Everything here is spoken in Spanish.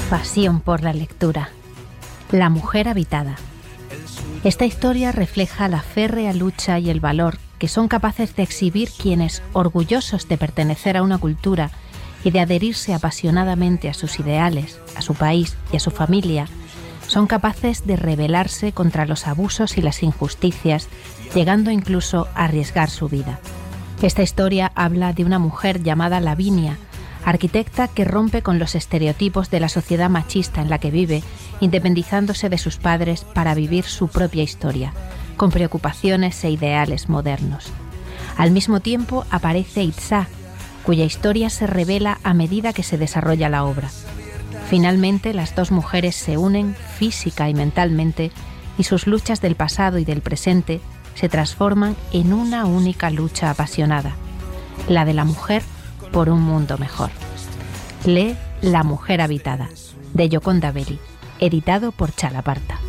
Pasión por la lectura. La mujer habitada. Esta historia refleja la férrea lucha y el valor que son capaces de exhibir quienes, orgullosos de pertenecer a una cultura y de adherirse apasionadamente a sus ideales, a su país y a su familia, son capaces de rebelarse contra los abusos y las injusticias, llegando incluso a arriesgar su vida. Esta historia habla de una mujer llamada Lavinia, arquitecta que rompe con los estereotipos de la sociedad machista en la que vive, independizándose de sus padres para vivir su propia historia, con preocupaciones e ideales modernos. Al mismo tiempo aparece Itzá, cuya historia se revela a medida que se desarrolla la obra. Finalmente, las dos mujeres se unen física y mentalmente, y sus luchas del pasado y del presente se transforman en una única lucha apasionada, la de la mujer por un mundo mejor. Lee La mujer habitada, de Yoconda Belli, editado por Chalaparta.